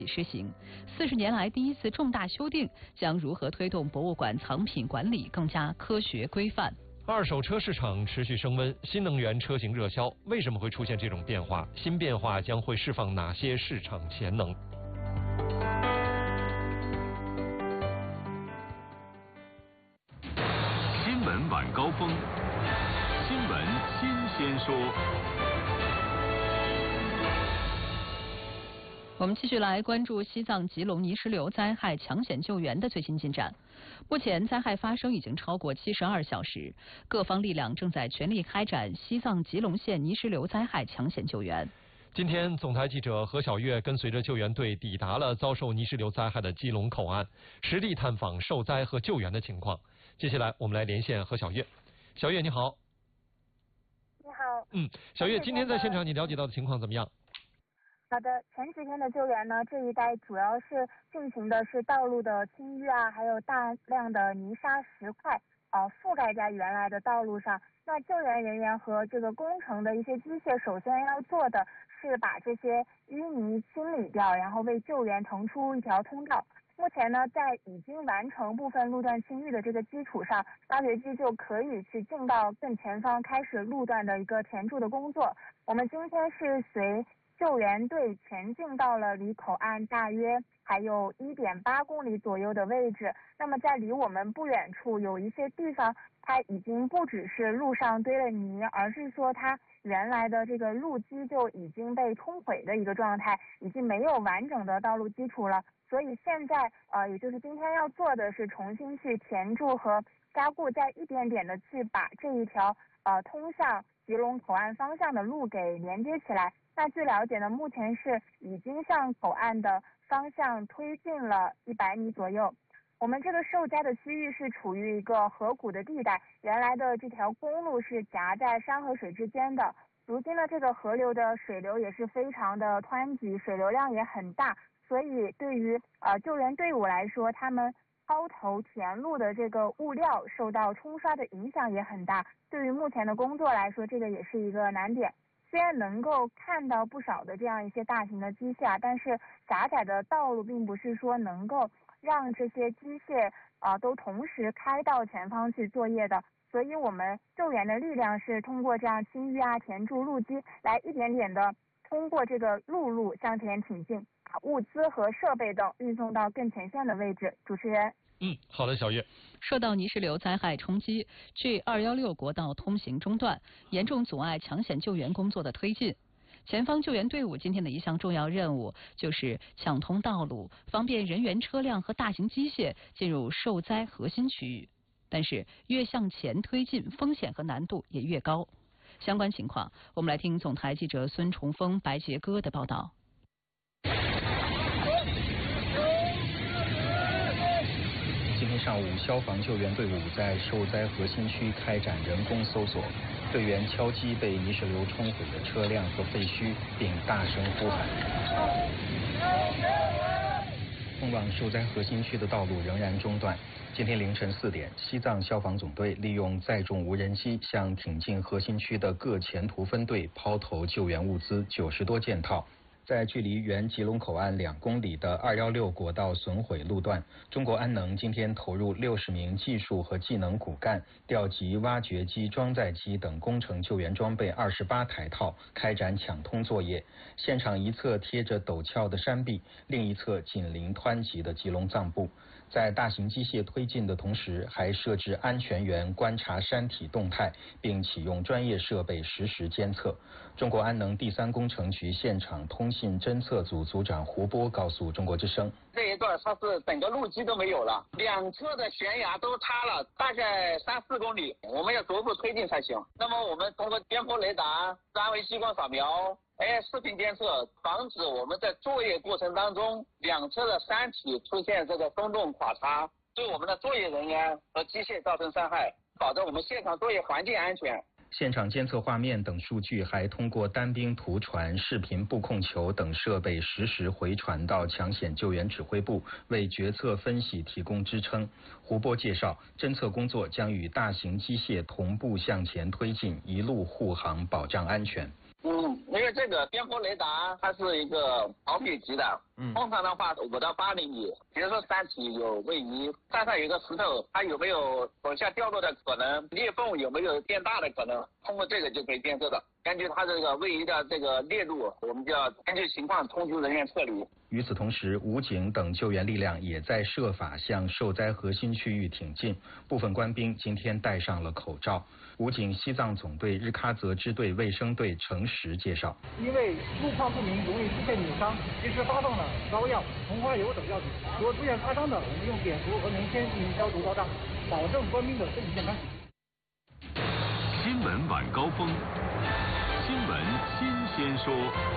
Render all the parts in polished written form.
施行，40年来第一次重大修订，将如何推动博物馆藏品管理更加科学规范？ 二手车市场持续升温，新能源车型热销，为什么会出现这种变化？新变化将会释放哪些市场潜能？ 新闻晚高峰，新闻新鲜说。 我们继续来关注西藏吉隆泥石流灾害抢险救援的最新进展。目前灾害发生已经超过72小时，各方力量正在全力开展西藏吉隆县泥石流灾害抢险救援。 今天，总台记者何小月跟随着救援队抵达了遭受泥石流灾害的基隆口岸，实地探访受灾和救援的情况。接下来，我们来连线何小月。小月，你好。 你好。 小月，今天在现场你了解到的情况怎么样？ 好的，前几天的救援呢，这一带主要是进行的是道路的清淤啊，还有大量的泥沙石块覆盖在原来的道路上。那救援人员和这个工程的一些机械，首先要做的是把这些淤泥清理掉，然后为救援腾出一条通道。目前呢，在已经完成部分路段清淤的这个基础上，挖掘机就可以去进到更前方，开始路段的一个填筑的工作。我们今天是随救援队前进到了离口岸大约还有1.8公里左右的位置。那么在离我们不远处有一些地方，它已经不只是路上堆了泥，而是说它原来的这个路基就已经被冲毁的一个状态，已经没有完整的道路基础了。所以现在也就是今天要做的是重新去填筑和加固，再一点点的去把这一条通向吉隆口岸方向的路给连接起来。那据了解呢，目前是已经向口岸的方向推进了100米左右。我们这个受灾的区域是处于一个河谷的地带，原来的这条公路是夹在山和水之间的。如今呢，这个河流的水流也是非常的湍急，水流量也很大，所以对于救援队伍来说，他们抛投填路的这个物料受到冲刷的影响也很大。对于目前的工作来说，这个也是一个难点。虽然能够看到不少的这样一些大型的机械，但是狭窄的道路并不是说能够让这些机械都同时开到前方去作业的。所以我们救援的力量是通过这样清淤填筑路基，来一点点的通过这个陆路向前挺进，把物资和设备等运送到更前线的位置。主持人。 好的，小月。 受到泥石流灾害冲击，G216国道通行中断，严重阻碍抢险救援工作的推进。前方救援队伍今天的一项重要任务就是抢通道路，方便人员、车辆和大型机械进入受灾核心区域。但是越向前推进，风险和难度也越高。相关情况，我们来听总台记者孙崇峰、白杰哥的报道。 今天上午，消防救援队伍在受灾核心区开展人工搜索，队员敲击被泥石流冲毁的车辆和废墟，并大声呼喊。通往受灾核心区的道路仍然中断。今天凌晨4点，西藏消防总队利用载重无人机向挺进核心区的各前途分队抛投救援物资90多件套。在距离原吉隆口岸2公里的216国道损毁路段，中国安能今天投入60名技术和技能骨干，调集挖掘机、装载机等工程救援装备28台套，开展抢通作业。现场一侧贴着陡峭的山壁，另一侧紧邻湍急的吉隆藏布。在大型机械推进的同时，还设置安全员观察山体动态，并启用专业设备实时监测。中国安能第3工程局现场通信侦测组组长胡波告诉中国之声： 这一段它是整个路基都没有了，两侧的悬崖都塌了，大概3-4公里，我们要逐步推进才行。那么我们通过颠簸雷达、3维激光扫描、视频监测，防止我们在作业过程当中两侧的山体出现这个松动垮塌，对我们的作业人员和机械造成伤害，保证我们现场作业环境安全。 现场监测画面等数据还通过单兵图传、视频布控球等设备实时回传到抢险救援指挥部，为决策分析提供支撑。胡波介绍，侦测工作将与大型机械同步向前推进，一路护航，保障安全。 因为这个颠簸雷达它是一个毫米级的， 通常的话5到8厘米。比如说山体有位移，山上有一个石头，它有没有往下掉落的可能，裂缝有没有变大的可能，通过这个就可以监测的。根据它这个位移的这个链路，我们就要根据情况通知人员撤离。 与此同时，武警等救援力量也在设法向受灾核心区域挺进。部分官兵今天戴上了口罩。武警西藏总队日喀则支队卫生队程实介绍， 因为路况不明容易出现扭伤，及时发放了膏药、红花油等药品。如果出现擦伤的，我们用碘伏和棉签进行消毒到账，保证官兵的身体健康。 新闻晚高峰，新闻新鲜说。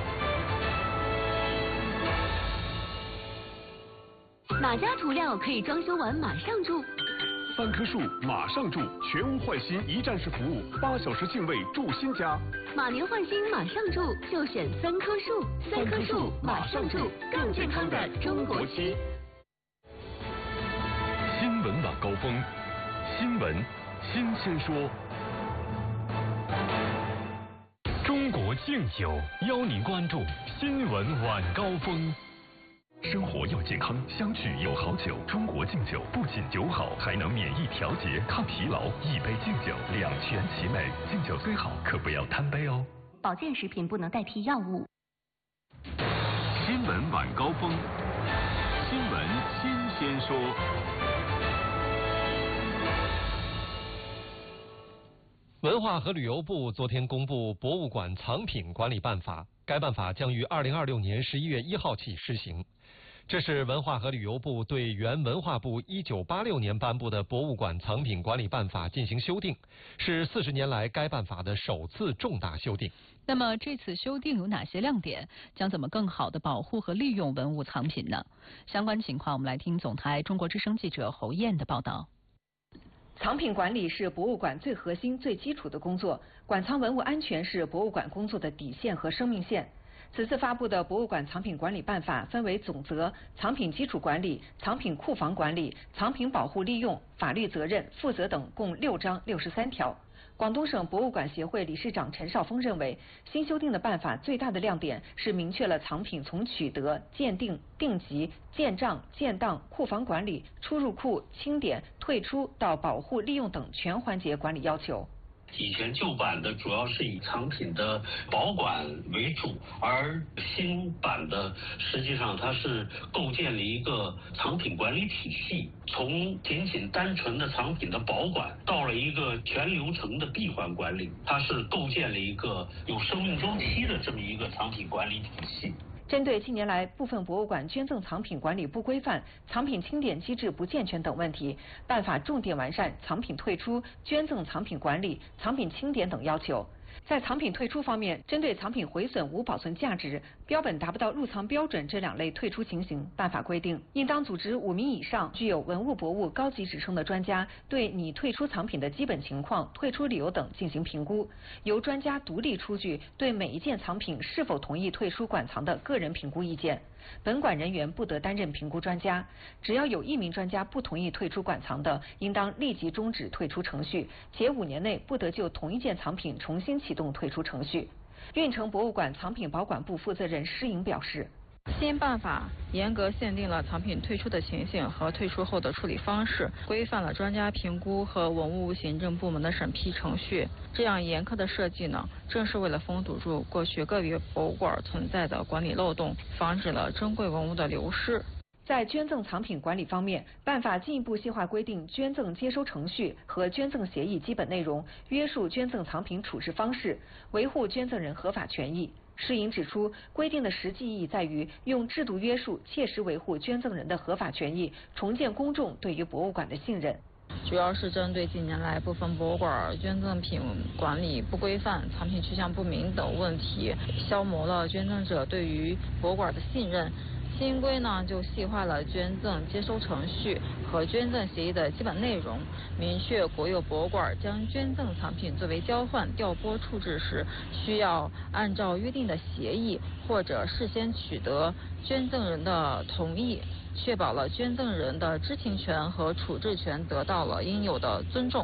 哪家涂料可以装修完马上住 ？3棵树马上住，全屋换新一站式服务，8小时净位住新家。 马年换新马上住，就选3棵树，3棵树马上住，更健康的中国区。 新闻晚高峰，新闻新鲜说。中国敬酒邀您关注新闻晚高峰。生活要健康，相聚有好酒。中国敬酒不仅酒好，还能免疫调节、抗疲劳。一杯敬酒，两全其美。敬酒虽好，可不要贪杯哦。 保健食品不能代替药物。 新闻晚高峰，新闻新鲜说。 文化和旅游部昨天公布《博物馆藏品管理办法》，该办法将于2026年11月1号起施行。这是文化和旅游部对原文化部1986年颁布的博物馆藏品管理办法进行修订，是40年来该办法的首次重大修订。 那么这次修订有哪些亮点？将怎么更好地保护和利用文物藏品呢？相关情况我们来听总台中国之声记者侯燕的报道。 藏品管理是博物馆最核心、最基础的工作，馆藏文物安全是博物馆工作的底线和生命线。此次发布的博物馆藏品管理办法分为总则、藏品基础管理、藏品库房管理、藏品保护利用、法律责任、负责等共6章63条。广东省博物馆协会理事长陈少峰认为，新修订的办法最大的亮点是明确了藏品从取得、鉴定、定级、建账、建档、库房管理、出入库、清点、退出到保护利用等全环节管理要求。 以前旧版的主要是以藏品的保管为主，而新版的实际上它是构建了一个藏品管理体系，从仅仅单纯的藏品的保管到了一个全流程的闭环管理，它是构建了一个有生命周期的这么一个藏品管理体系。 针对近年来部分博物馆捐赠藏品管理不规范、藏品清点机制不健全等问题，办法重点完善藏品退出、捐赠藏品管理、藏品清点等要求。在藏品退出方面，针对藏品毁损无保存价值、标本达不到入藏标准这2类退出情形，办法规定，应当组织5名以上具有文物博物高级职称的专家，对拟退出藏品的基本情况、退出理由等进行评估，由专家独立出具对每一件藏品是否同意退出馆藏的个人评估意见。本馆人员不得担任评估专家，只要有1名专家不同意退出馆藏的，应当立即终止退出程序，且5年内不得就同一件藏品重新启动退出程序。运城博物馆藏品保管部负责人施颖表示， 新办法严格限定了藏品退出的情形和退出后的处理方式，规范了专家评估和文物行政部门的审批程序。这样严苛的设计呢，正是为了封堵住过去个别博物馆存在的管理漏洞，防止了珍贵文物的流失。 在捐赠藏品管理方面，办法进一步细化规定捐赠接收程序和捐赠协议基本内容，约束捐赠藏品处置方式，维护捐赠人合法权益。施颖指出，规定的实际意义在于用制度约束，切实维护捐赠人的合法权益，重建公众对于博物馆的信任。 主要是针对近年来部分博物馆捐赠品管理不规范、藏品去向不明等问题，消磨了捐赠者对于博物馆的信任。新规呢就细化了捐赠接收程序和捐赠协议的基本内容，明确国有博物馆将捐赠藏品作为交换、调拨处置时，需要按照约定的协议或者事先取得捐赠人的同意，确保了捐赠人的知情权和处置权得到了应有的尊重。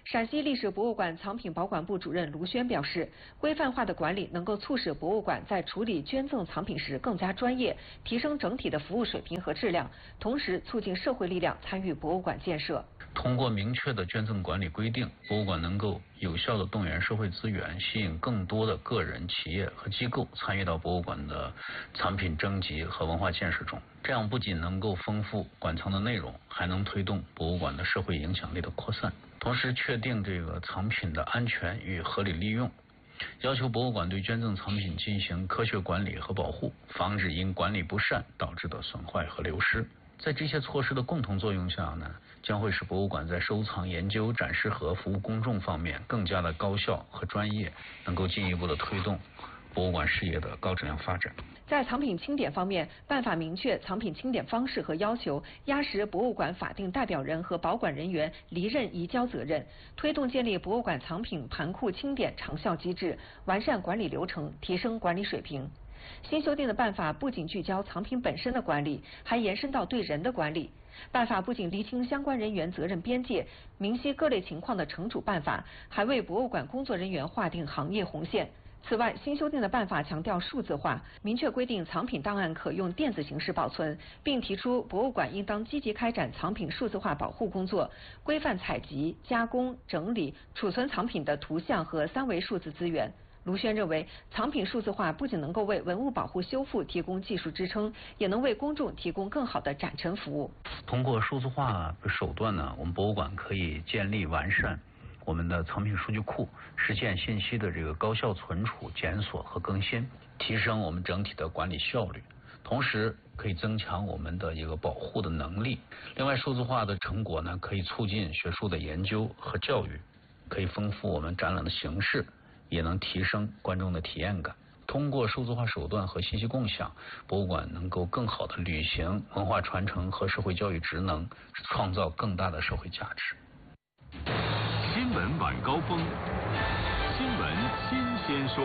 陕西历史博物馆藏品保管部主任卢轩表示，规范化的管理能够促使博物馆在处理捐赠藏品时更加专业，提升整体的服务水平和质量，同时促进社会力量参与博物馆建设。 通过明确的捐赠管理规定，博物馆能够有效地动员社会资源，吸引更多的个人、企业和机构参与到博物馆的藏品征集和文化建设中。这样不仅能够丰富馆藏的内容，还能推动博物馆的社会影响力的扩散。同时，确定这个藏品的安全与合理利用，要求博物馆对捐赠藏品进行科学管理和保护，防止因管理不善导致的损坏和流失。在这些措施的共同作用下呢，将会使博物馆在收藏、研究、展示和服务公众方面更加的高效和专业，能够进一步的推动博物馆事业的高质量发展。 在藏品清点方面，办法明确藏品清点方式和要求，压实博物馆法定代表人和保管人员离任移交责任，推动建立博物馆藏品盘库清点长效机制，完善管理流程，提升管理水平。新修订的办法不仅聚焦藏品本身的管理，还延伸到对人的管理。办法不仅厘清相关人员责任边界，明晰各类情况的惩处办法，还为博物馆工作人员划定行业红线。此外，新修订的办法强调数字化，明确规定藏品档案可用电子形式保存，并提出博物馆应当积极开展藏品数字化保护工作，规范采集、加工、整理、储存藏品的图像和3维数字资源。卢轩认为，藏品数字化不仅能够为文物保护修复提供技术支撑，也能为公众提供更好的展陈服务。 通过数字化的手段呢，我们博物馆可以建立完善我们的藏品数据库，实现信息的这个高效存储、检索和更新，提升我们整体的管理效率，同时可以增强我们的一个保护的能力。另外，数字化的成果呢，可以促进学术的研究和教育，可以丰富我们展览的形式，也能提升观众的体验感。通过数字化手段和信息共享，博物馆能够更好地履行文化传承和社会教育职能，创造更大的社会价值。 新闻晚高峰，新闻新鲜说。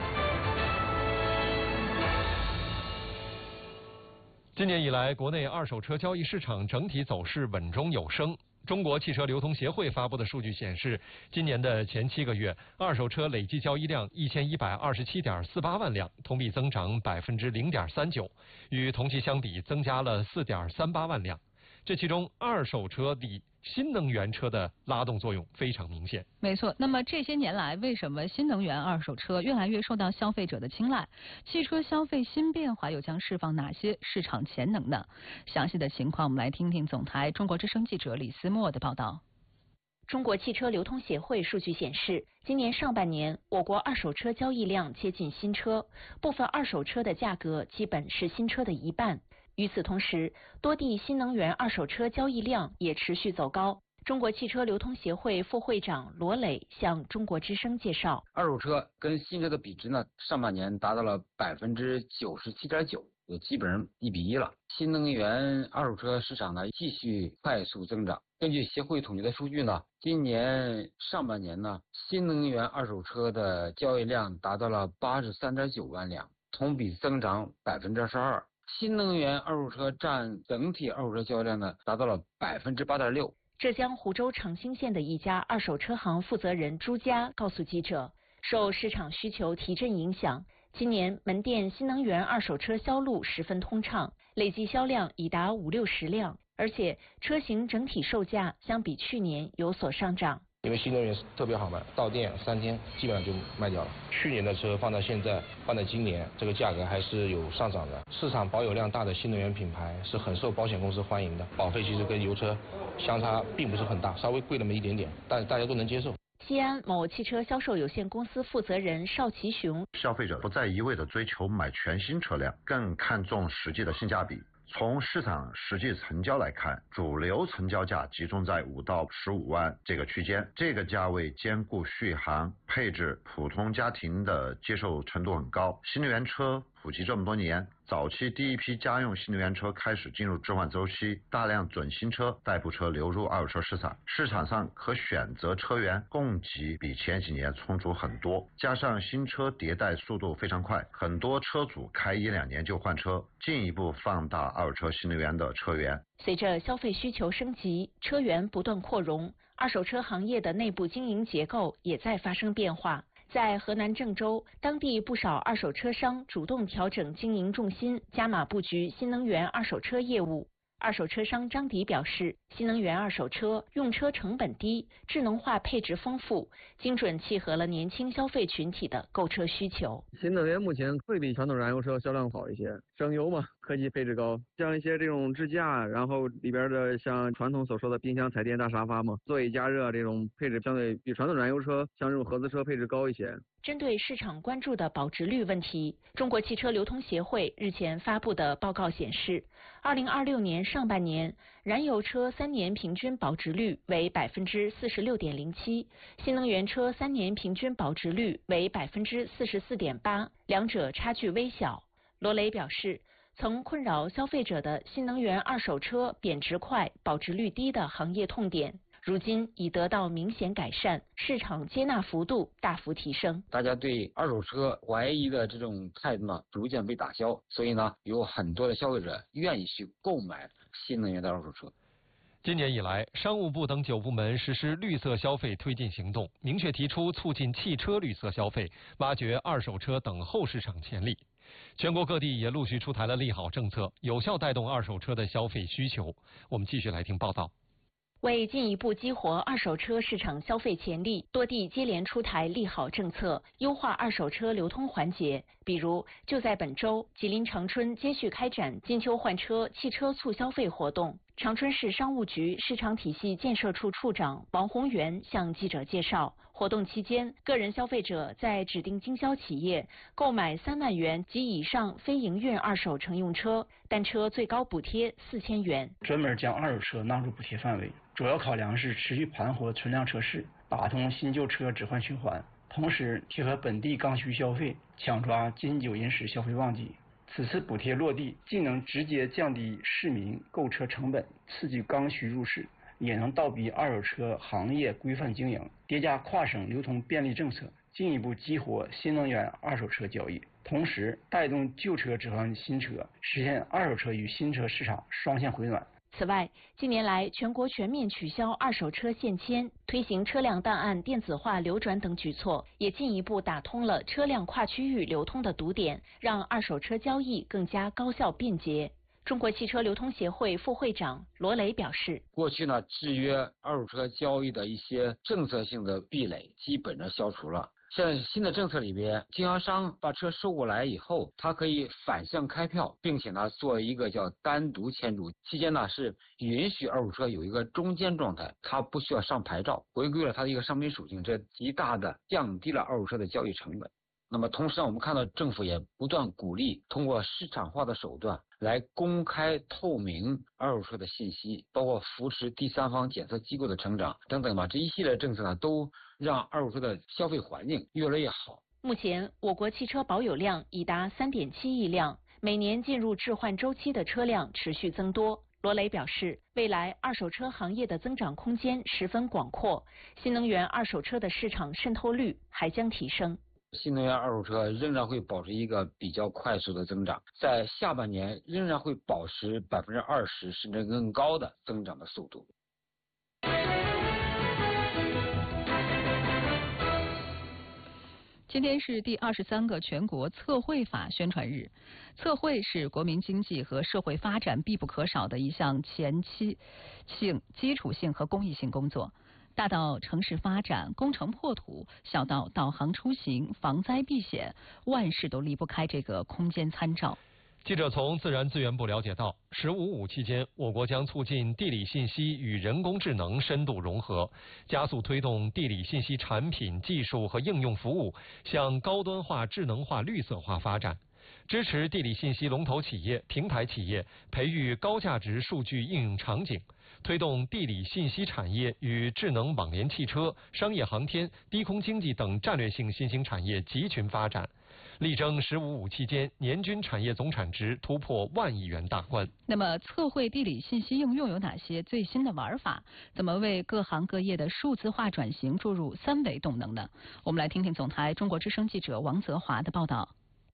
今年以来，国内二手车交易市场整体走势稳中有升。中国汽车流通协会发布的数据显示，今年的前7个月，二手车累计交易量1127.48万辆，同比增长0.39%，与同期相比增加了4.38万辆。这其中，二手车比新能源车的拉动作用非常明显。 没错，那么这些年来，为什么新能源二手车越来越受到消费者的青睐？汽车消费新变化又将释放哪些市场潜能呢？详细的情况，我们来听听总台中国之声记者李思墨的报道。 中国汽车流通协会数据显示，今年上半年，我国二手车交易量接近新车，部分二手车的价格基本是新车的1半。与此同时，多地新能源二手车交易量也持续走高。中国汽车流通协会副会长罗磊向中国之声介绍， 二手车跟新车的比值呢，上半年达到了97.9%，也基本上1比1了。新能源二手车市场呢继续快速增长。根据协会统计的数据呢，今年上半年呢，新能源二手车的交易量达到了83.9万辆，同比增长22%。新能源二手车占整体二手车交易量呢，达到了8.6%。 浙江湖州长兴县的一家二手车行负责人朱佳告诉记者，受市场需求提振影响，今年门店新能源二手车销路十分通畅，累计销量已达50-60辆，而且车型整体售价相比去年有所上涨。 因为新能源特别好卖，到店3天基本上就卖掉了。去年的车放到现在，放在今年，这个价格还是有上涨的。市场保有量大的新能源品牌是很受保险公司欢迎的，保费其实跟油车相差并不是很大，稍微贵那么一点点，但大家都能接受。 西安某汽车销售有限公司负责人邵其雄， 消费者不再一味的追求买全新车辆，更看重实际的性价比。从市场实际成交来看，主流成交价集中在5到15万这个区间，这个价位兼顾续航、配置，普通家庭的接受程度很高。新能源车普普及这么多年，早期第一批家用新能源车开始进入置换周期，大量准新车、代步车流入二手车市场，市场上可选择车源供给比前几年充足很多，加上新车迭代速度非常快，很多车主开1-2年就换车，进一步放大二手车新能源的车源。 随着消费需求升级，车源不断扩容，二手车行业的内部经营结构也在发生变化。在河南郑州，当地不少二手车商主动调整经营重心，加码布局新能源二手车业务。二手车商张迪表示，新能源二手车用车成本低，智能化配置丰富，精准契合了年轻消费群体的购车需求。 新能源目前会比传统燃油车销量好一些，省油嘛，科技配置高，像一些这种支架，然后里边的像传统所说的冰箱、彩电、大沙发嘛，座椅加热这种配置相对比传统燃油车像这种合资车配置高一些。 针对市场关注的保值率问题，中国汽车流通协会日前发布的报告显示，2026年上半年，燃油车3年平均保值率为46.07%，新能源车3年平均保值率为44.8%，两者差距微小。罗雷表示，曾困扰消费者的新能源二手车贬值快、保值率低的行业痛点，如今已得到明显改善，市场接纳幅度大幅提升。 大家对二手车怀疑的这种态度呢，逐渐被打消，所以呢，有很多的消费者愿意去购买新能源的二手车。 今年以来，商务部等9部门实施绿色消费推进行动，明确提出促进汽车绿色消费，挖掘二手车等后市场潜力。全国各地也陆续出台了利好政策，有效带动二手车的消费需求。我们继续来听报道。 为进一步激活二手车市场消费潜力，多地接连出台利好政策，优化二手车流通环节。比如，就在本周，吉林长春接续开展金秋换车汽车促消费活动。长春市商务局市场体系建设处处长王宏元向记者介绍，活动期间，个人消费者在指定经销企业购买3万元及以上非营运二手乘用车，单车最高补贴4000元。 专门将二手车纳入补贴范围，主要考量是持续盘活存量车市，打通新旧车置换循环，同时贴合本地刚需消费，抢抓金9银10消费旺季。此次补贴落地，既能直接降低市民购车成本，刺激刚需入市，也能倒逼二手车行业规范经营，叠加跨省流通便利政策，进一步激活新能源二手车交易，同时带动旧车置换新车，实现二手车与新车市场双向回暖。 此外，近年来全国全面取消二手车限迁，推行车辆档案电子化流转等举措，也进一步打通了车辆跨区域流通的堵点，让二手车交易更加高效便捷。中国汽车流通协会副会长罗雷表示， 过去呢，制约二手车交易的一些政策性的壁垒基本上消除了。像新的政策里边，经销商把车收过来以后，他可以反向开票，并且呢做一个叫单独签注，期间呢是允许二手车有一个中间状态，它不需要上牌照，回归了它的一个商品属性，这极大的降低了二手车的交易成本。那么同时呢，我们看到政府也不断鼓励通过市场化的手段来公开透明二手车的信息，包括扶持第三方检测机构的成长等等吧，这一系列政策呢，都让二手车的消费环境越来越好。 目前，我国汽车保有量已达3.7亿辆，每年进入置换周期的车辆持续增多。罗雷表示，未来二手车行业的增长空间十分广阔，新能源二手车的市场渗透率还将提升。 新能源二手车仍然会保持一个比较快速的增长，在下半年仍然会保持20%甚至更高的增长的速度。 今天是第23个全国测绘法宣传日。测绘是国民经济和社会发展必不可少的一项前期性、基础性和公益性工作。大到城市发展、工程破土，小到导航出行、防灾避险，万事都离不开这个空间参照。 记者从自然资源部了解到，15.5期间，我国将促进地理信息与人工智能深度融合，加速推动地理信息产品、技术和应用服务向高端化、智能化、绿色化发展，支持地理信息龙头企业、平台企业培育高价值数据应用场景，推动地理信息产业与智能网联汽车、商业航天、低空经济等战略性新兴产业集群发展。 力争“十五五”期间年均产业总产值突破1万亿元大关。 那么，测绘地理信息应用有哪些最新的玩法？怎么为各行各业的数字化转型注入3维动能呢？我们来听听总台中国之声记者王泽华的报道。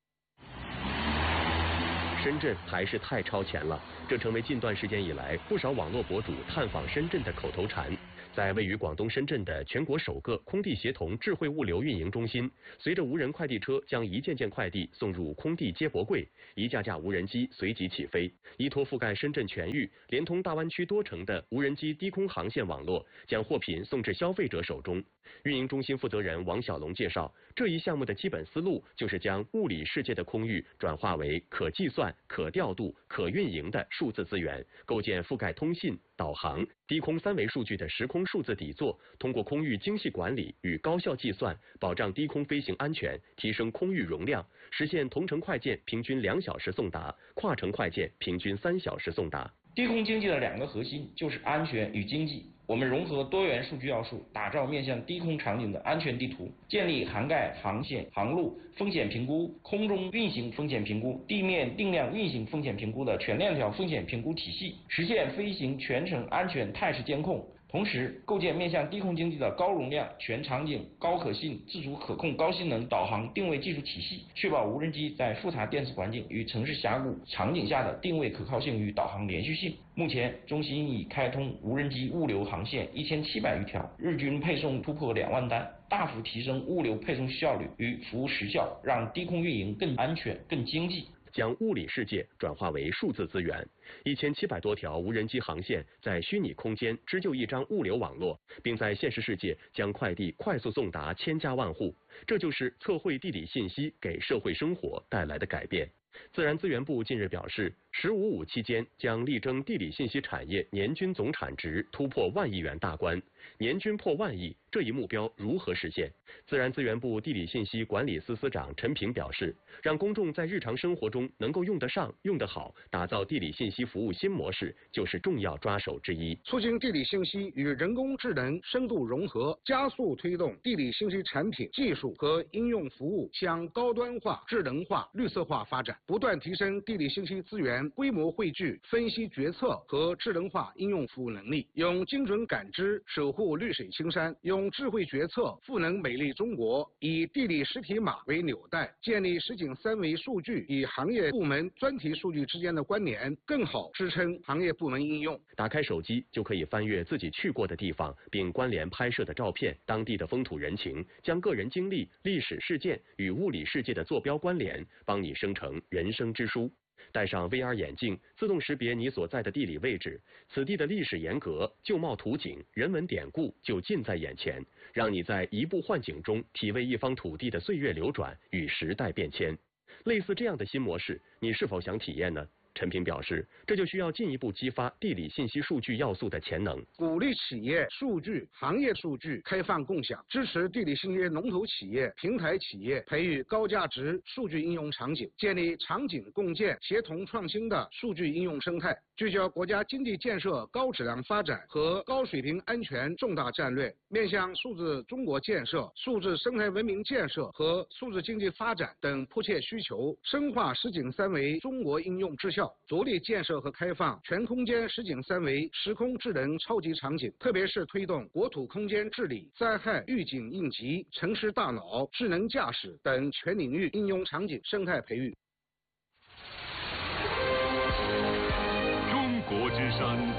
深圳还是太超前了，这成为近段时间以来不少网络博主探访深圳的口头禅。在位于广东深圳的全国首个空地协同智慧物流运营中心，随着无人快递车将一件件快递送入空地接驳柜，一架架无人机随即起飞，依托覆盖深圳全域、连通大湾区多城的无人机低空航线网络，将货品送至消费者手中。运营中心负责人王小龙介绍，这一项目的基本思路就是将物理世界的空域转化为可计算、可调度、可运营的数字资源，构建覆盖通信、导航、低空3维数据的时空数字底座，通过空域精细管理与高效计算，保障低空飞行安全，提升空域容量，实现同城快件平均2小时送达，跨城快件平均3小时送达。 低空经济的2个核心就是安全与经济。我们融合多元数据要素，打造面向低空场景的安全地图，建立涵盖航线、航路风险评估、空中运行风险评估、地面定量运行风险评估的全链条风险评估体系，实现飞行全程安全态势监控。同时，构建面向低空经济的高容量、全场景、高可信、自主可控、高性能导航定位技术体系，确保无人机在复杂电子环境与城市峡谷场景下的定位可靠性与导航连续性。目前，中心已开通无人机物流航线1700余条，日均配送突破2万单，大幅提升物流配送效率与服务时效，让低空运营更安全、更经济。 将物理世界转化为数字资源，1700多条无人机航线在虚拟空间织就一张物流网络，并在现实世界将快递快速送达千家万户。这就是测绘地理信息给社会生活带来的改变。自然资源部近日表示，“15/5”期间将力争地理信息产业年均总产值突破1万亿元大关。年均破1万亿，这一目标如何实现？自然资源部地理信息管理司司长陈平表示，让公众在日常生活中能够用得上、用得好，打造地理信息服务新模式，就是重要抓手之一。 促进地理信息与人工智能深度融合，加速推动地理信息产品、技术和应用服务向高端化、智能化、绿色化发展，不断提升地理信息资源规模汇聚、分析决策和智能化应用服务能力，用精准感知守护绿水青山，用智慧决策赋能美丽中国，以地理实体码为纽带，建立实景3维数据与行业部门专题数据之间的关联，更好支撑行业部门应用。 打开手机就可以翻阅自己去过的地方，并关联拍摄的照片、当地的风土人情，将个人经历、历史事件与物理世界的坐标关联，帮你生成人生之书。戴上 VR 眼镜，自动识别你所在的地理位置，此地的历史沿革、旧貌图景、人文典故就近在眼前，让你在移步换景中体味一方土地的岁月流转与时代变迁。类似这样的新模式，你是否想体验呢？陈平表示，这就需要进一步激发地理信息数据要素的潜能， 鼓励企业数据、行业数据开放共享，支持地理信息龙头企业、平台企业培育高价值数据应用场景，建立场景共建、协同创新的数据应用生态，聚焦国家经济建设高质量发展和高水平安全重大战略，面向数字中国建设、数字生态文明建设和数字经济发展等迫切需求，深化实景3维中国应用质效，着力建设和开放全空间实景3维时空智能超级场景，特别是推动国土空间治理、灾害预警应急、城市大脑、智能驾驶等全领域应用场景生态培育。 中国之声